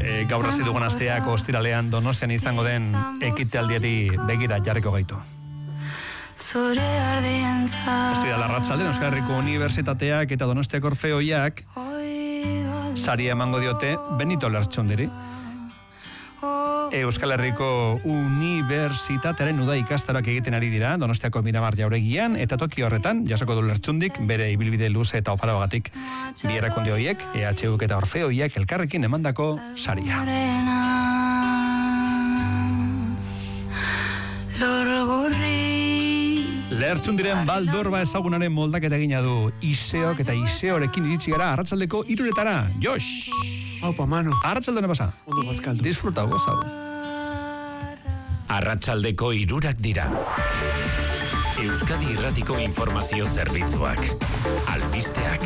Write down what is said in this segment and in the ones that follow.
gaur hasi dugun asteak ostiralean Donostian izango den ekitaldiari begira jarriko gaitu. Ostiral arratsaldean Euskal Herriko Unibertsitateak eta Donostiako Orfeoiak saria emango diote Benito Lertxundiri. Euskal Herriko Unibertsitatearen uda ikastaroak egiten ari dira Donostiako Miramar jauregian eta toki horretan jasoko du Lertxundik bere ibilbide luze eta oparagatik. Bi erakunde horiek, EHUk eta Orfeoiak elkarrekin emandako saria. Lertxundiren baldorba ezagunaren moldaketa egina du Iseok eta Iseorekin iritsi gara arratsaldeko 3:00 Josh! Aupa, mano. Arratxaldena pasa. Ondo bazkaldu. Disfruta, gozau. Arratsaldeko 3:00 dira. Euskadi Irratiko Informazio Zerbitzuak. Albisteak.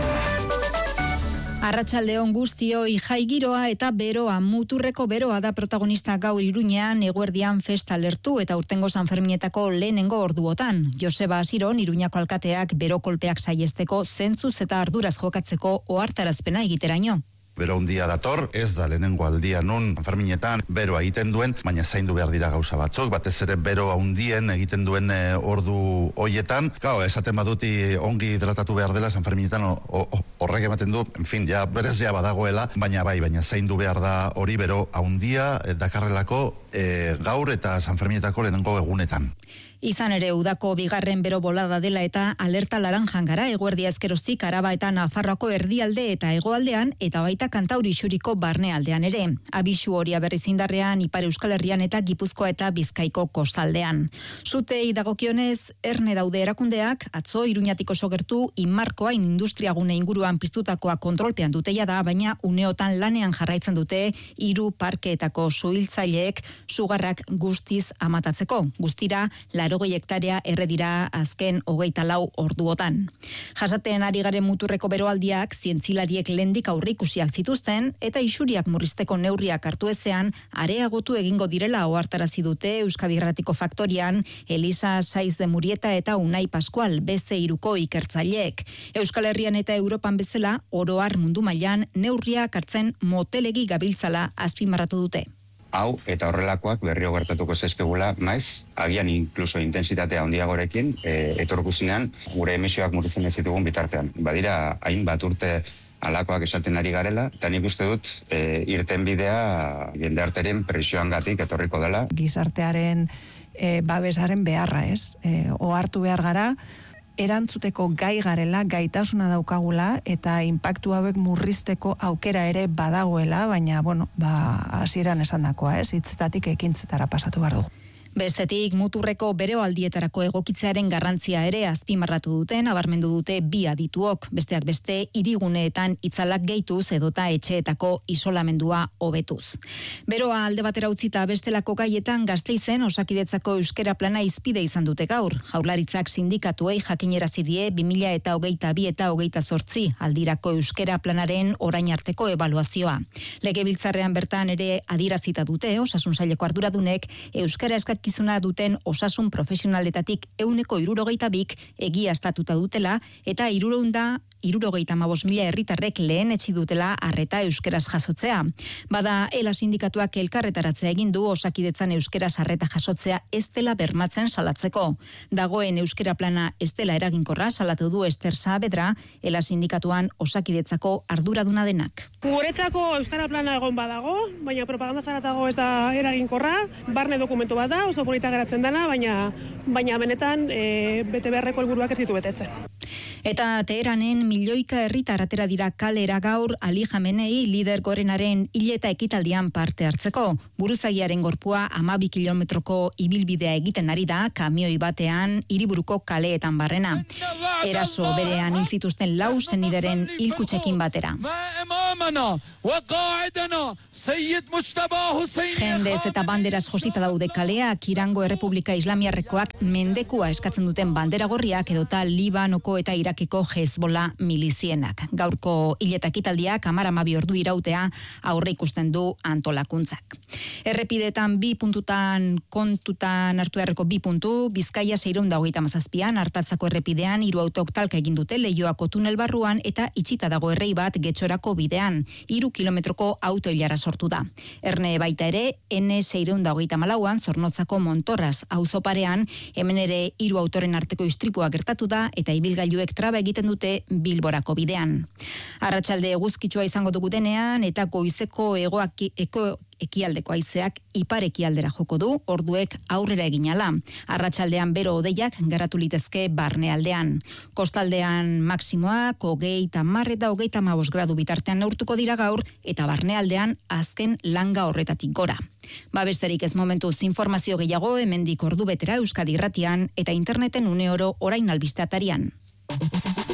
Arratsaldeon guztioi, jai giroa eta beroa, muturreko beroa da protagonista gaur Iruñean, eguerdian festa lertu eta urtengo Sanferminetako lehenengo orduotan. Joseba Asiron, Iruñako alkateak bero kolpeak saiesteko zentzuz eta arduraz jokatzeko ohartarazpena egiteraino. Bero handia dator, ez da lehenengo aldia nun Sanferminetan beroa egiten duen, baina zaindu behar dira gauza batzuk, batez ere bero handien egiten duen ordu hoietan. Gau, esaten baduti ongi hidratatu behar dela Sanferminetan horrek ematen du, en fin, ja berez ja badagoela, baina zaindu behar da hori bero handia dakarrelako gaur eta Sanferminetako lehenengo egunetan. Izan ere udako bigarren bero bolada dela eta alerta laranjan gara eguerdia ezkeroztik Araba eta Nafarroako erdialde eta hegoaldean eta baita Kantauri xuriko barnealdean ere. Abisu horia berriz indarrean Ipar Euskal Herrian eta Gipuzkoa eta Bizkaiko kostaldean. Sutei dagokionez erne daude erakundeak atzo Iruñatik oso gertu Inmarkoain industriagune inguruan piztutakoa kontrolpean duteia da, baina uneotan lanean jarraitzen dute 3 parkeetako suhiltzaileek sugarrak guztiz amatatzeko. Guztira 80 hektarea erredira azken 24 orduotan. Jasaten ari garen muturreko beroaldiak zientzilariek lehendik aurreikusiak zituzten eta isuriak murrizteko neurriak hartu ezean areagotu egingo direla ohartarazi dute Euskadi Irratiko Faktorian Elisa Saiz de Murieta eta Unai Pascual BC3ko ikertzaileek. Euskal Herrian eta Europan bezala oroar mundu mailan neurriak hartzen motelegi gabiltzala azpimarratu dute. Hau eta horrelakoak berriro gertatuko zaizkigula, maiz, agian inkluso intensitatea handiagorekin, etorkuzinean gure emisioak murrizten ez ditugun bitartean. Badira, hainbat urte alakoak esaten ari garela, eta nik uste dut irten bidea jendearteren presioangatik etorriko dela. Gizartearen babesaren beharra, ez? Ohartu behar gara, erantzuteko gai garela, gaitasuna daukagula eta inpaktu hauek murrizteko aukera ere badagoela, baina, hasieran esandakoa, ez? Hitzetatik ekintzetara pasatu behar dugu. Bestetik, muturreko beroaldietarako egokitzearen garrantzia ere azpimarratu duten, nabarmendu dute bi adituok, besteak beste hiriguneetan itzalak gehituz edota etxeetako isolamendua hobetuz. Beroa alde batera utzita bestelako gaietan Gasteizen Osakidetzako euskera plana hizpide izan dute gaur. Jaurlaritzak sindikatuei jakinerazi die 2022 eta 2028 aldirako euskera planaren orain arteko ebaluazioa. Legebiltzarrean bertan ere adierazita dute Osasun Saileko arduradunek euskara eskakizuna duten osasun profesionaletatik 162 egiaztatuta dutela eta 375.000 herritarrek lehenetsi dutela arreta euskeraz jasotzea. Bada, ELA sindikatuak elkarretaratzea egin du Osakidetzan euskeraz arreta jasotzea ez dela bermatzen salatzeko. Dagoen euskera plana ez dela eraginkorra salatu du Ester Saavedra, ELA sindikatuan Osakidetzako arduraduna denak. Guretzako euskara plana egon badago, baina propaganda zaratago ez da eraginkorra, barne dokumentu bat da, oso polita geratzen dena, baina benetan bete beharreko helburuak ez ditu betetzen. Eta Teheranen milioika herritar atera dira kalera gaur Ali Khamenei lider gorenaren hileta ekitaldian parte hartzeko. Buruzagiaren gorpua 12 kilometroko ibilbidea egiten ari da kamioi batean hiriburuko kaleetan barrena. Eraso berean hil zituzten 4 senideren hilkutxekin batera. Jendez eta banderaz josita daude kaleak, Irango Errepublika Islamiarrekoak mendekua eskatzen duten bandera gorriak edota Libanoko eta Irakeko Hezbollah milizienak. Gaurko hileta ekitaldiak 12 ordu irautea aurre ikusten du antolakuntzak. Errepidetan 2 puntutan kontutan hartu beharreko 2 puntu, Bizkaia 637an Artatzako errepidean 3 autok talka egin dute Leioako tunel barruan eta itxita dago errei bat Getxorako bidean. 3 kilometroko autoilara sortu da. Erne baita ere N634an Zornotzako Montorraz auzoparean hemen ere 3 autoren arteko istripua gertatu da eta ibilgailuek traba egiten dute Bilborako bidean. Arratsalde eguzkitsua izango dugu denean eta goizeko ekialdeko haizeak ipar-ekialdera joko du, orduek aurrera eginala. Arratsaldean bero hodeiak garatu litezke barnealdean. Kostaldean maksimoak 30 eta 35 gradu bitartean neurtuko dira gaur eta barnealdean azken langa horretatik gora. Besterik ez momentuz informazio gehiago hemendik ordu betera Euskadi Irratian eta interneten uneoro orain albisteatarian.